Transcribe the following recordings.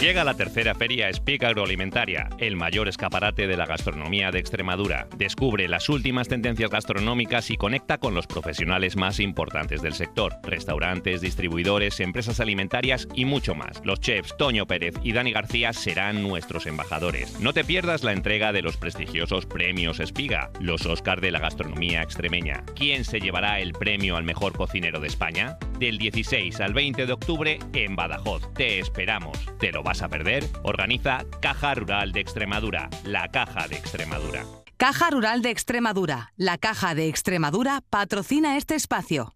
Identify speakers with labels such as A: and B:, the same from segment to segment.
A: Llega la tercera feria Speak Agroalimentaria, el mayor escaparate de la gastronomía de Extremadura. Descubre las últimas tendencias gastronómicas y conecta con los profesionales más importantes del sector. Restaurantes, distribuidores, empresas alimentarias y mucho más. Los chefs Toño Pérez y Dani García serán nuestros embajadores. No te pierdas la entrega de los prestigiosos premios Espiga, los Oscar de la gastronomía extremeña. ¿Quién se llevará el premio al mejor cocinero de España? Del 16 al 20 de octubre en Badajoz. Te esperamos. ¿Te lo vas a perder? Organiza Caja Rural de Extremadura, la Caja de Extremadura.
B: Caja Rural de Extremadura, la Caja de Extremadura, patrocina este espacio.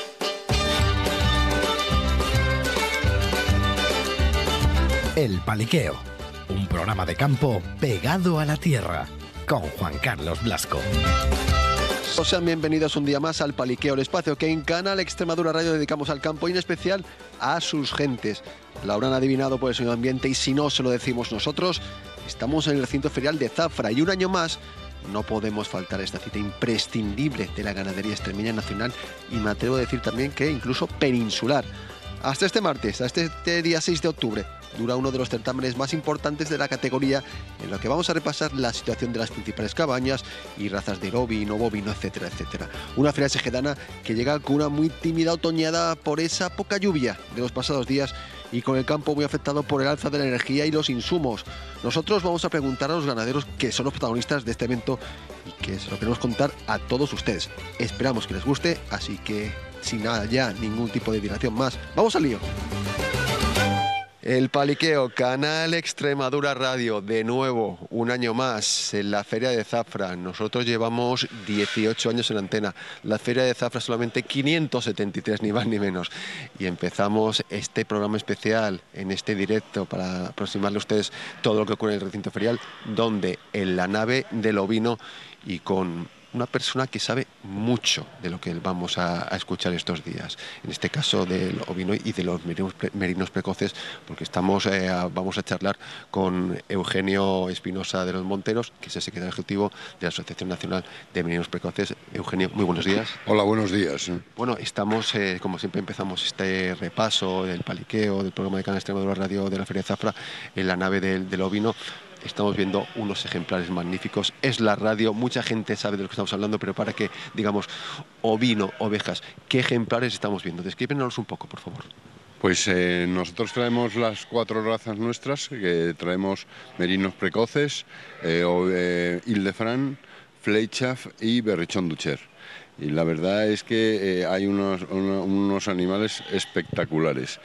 C: El Paliqueo, un programa de campo pegado a la tierra, con Juan Carlos Blasco.
D: Sean bienvenidos un día más al Paliqueo, el espacio que en Canal Extremadura Radio dedicamos al campo y en especial a sus gentes. Lo habrán adivinado por el sonido ambiente y si no se lo decimos nosotros, estamos en el recinto ferial de Zafra y un año más no podemos faltar a esta cita imprescindible de la ganadería extremeña nacional y me atrevo a decir también que incluso peninsular. Hasta este martes, hasta este día 6 de octubre, dura uno de los certámenes más importantes de la categoría, en lo que vamos a repasar la situación de las principales cabañas y razas de ovino, bovino, etcétera, etcétera. Una feria segedana que llega con una muy tímida otoñada por esa poca lluvia de los pasados días y con el campo muy afectado por el alza de la energía y los insumos. Nosotros vamos a preguntar a los ganaderos que son los protagonistas de este evento y que se lo queremos contar a todos ustedes. Esperamos que les guste, así que sin nada ya, ningún tipo de dilación más, ¡vamos al lío! El Paliqueo, Canal Extremadura Radio, de nuevo, un año más en la Feria de Zafra. Nosotros llevamos 18 años en antena. La Feria de Zafra solamente 573, ni más ni menos. Y empezamos este programa especial en este directo para aproximarle a ustedes todo lo que ocurre en el recinto ferial, donde en la nave del ovino y con una persona que sabe mucho de lo que vamos a escuchar estos días, en este caso del ovino y de los merinos precoces, porque vamos a charlar con Eugenio Espinosa de los Monteros, que es el secretario ejecutivo de la Asociación Nacional de Merinos Precoces. Eugenio, muy buenos días.
E: Hola, buenos días.
D: Bueno, estamos, como siempre empezamos este repaso del Paliqueo, del programa de Canal Extremadura Radio de la Feria de Zafra, en la nave del ovino. Estamos viendo unos ejemplares magníficos. Es la radio, mucha gente sabe de lo que estamos hablando, pero para que, digamos, ovino, ovejas, ¿qué ejemplares estamos viendo? Descríbenos un poco, por favor.
E: Pues nosotros traemos las 4 razas nuestras, que traemos merinos precoces, Ile-de-France, Fleischaf y Berrichon Ducher. Y la verdad es que hay unos animales espectaculares.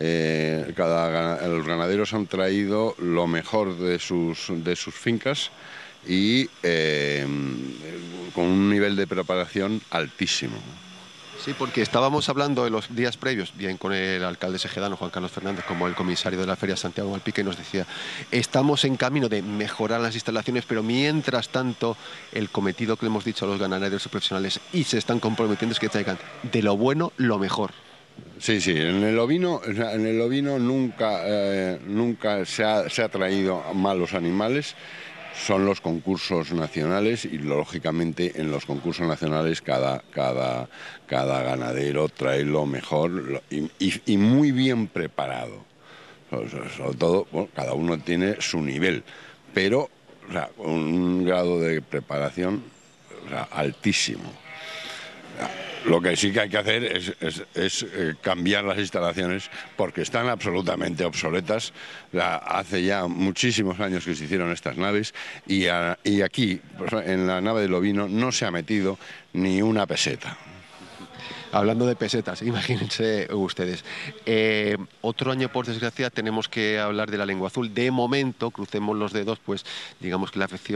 E: Los ganaderos han traído lo mejor de sus fincas y con un nivel de preparación altísimo.
D: Sí, porque estábamos hablando en los días previos, bien con el alcalde segedano, Juan Carlos Fernández, como el comisario de la Feria Santiago Malpica, y nos decía, estamos en camino de mejorar las instalaciones, pero mientras tanto, el cometido que le hemos dicho a los ganaderos y profesionales, y se están comprometiendo, es que traigan de lo bueno lo mejor.
E: Sí, en el ovino nunca se ha traído malos animales. Son los concursos nacionales y lógicamente en los concursos nacionales cada ganadero trae lo mejor y muy bien preparado. Sobre todo, bueno, cada uno tiene su nivel, pero o sea, un grado de preparación altísimo. Lo que sí que hay que hacer es cambiar las instalaciones porque están absolutamente obsoletas. Hace ya muchísimos años que se hicieron estas naves y aquí, en la nave del ovino, no se ha metido ni una peseta.
D: Hablando de pesetas, imagínense ustedes. Otro año, por desgracia, tenemos que hablar de la lengua azul. De momento, crucemos los dedos, pues digamos que la afección